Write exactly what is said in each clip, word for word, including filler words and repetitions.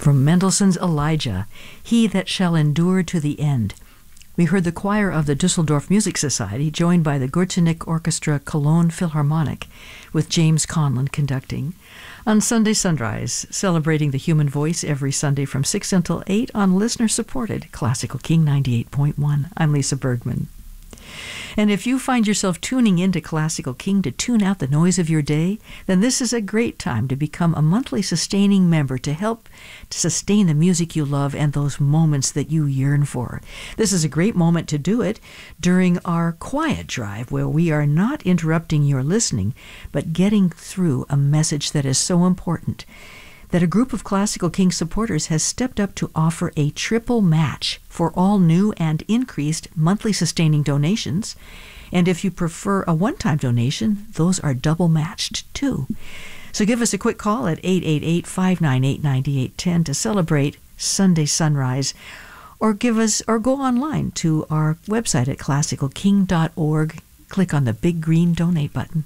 From Mendelssohn's Elijah, He That Shall Endure to the End. We heard the choir of the Dusseldorf Music Society, joined by the Gurtenig Orchestra Cologne Philharmonic, with James Conlon conducting. On Sunday Sunrise, celebrating the human voice every Sunday from six until eight on listener-supported Classical King ninety-eight point one. I'm Lisa Bergman. And if you find yourself tuning into Classical King to tune out the noise of your day, then this is a great time to become a monthly sustaining member to help to sustain the music you love and those moments that you yearn for. This is a great moment to do it during our quiet drive, where we are not interrupting your listening, but getting through a message that is so important that a group of Classical King supporters has stepped up to offer a triple match for all new and increased monthly sustaining donations. And if you prefer a one-time donation, those are double matched too. So give us a quick call at eight eight eight, five nine eight, nine eight one zero to celebrate Sunday Sunrise, or give us or go online to our website at classical king dot org. Click on the big green donate button.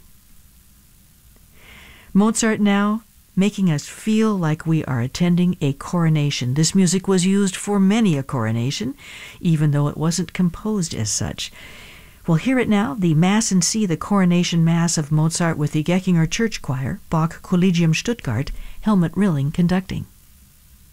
Mozart now, making us feel like we are attending a coronation. This music was used for many a coronation, even though it wasn't composed as such. We'll hear it now, the Mass in C, the Coronation Mass of Mozart with the Geckinger Church Choir, Bach Collegium Stuttgart, Helmut Rilling conducting.